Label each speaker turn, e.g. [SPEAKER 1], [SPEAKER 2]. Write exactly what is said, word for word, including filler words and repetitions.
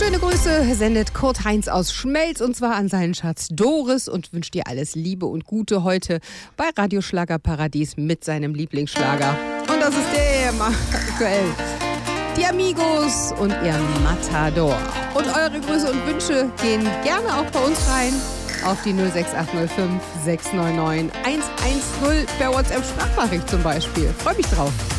[SPEAKER 1] Schöne Grüße sendet Kurt Heinz aus Schmelz und zwar an seinen Schatz Doris und wünscht dir alles Liebe und Gute heute bei Radio Schlagerparadies mit seinem Lieblingsschlager. Und das ist der aktuell. Die Amigos und ihr Matador. Und eure Grüße und Wünsche gehen gerne auch bei uns rein auf die null sechs acht null fünf sechs neun neun eins eins null per WhatsApp Sprachnachricht zum Beispiel. Freue mich drauf.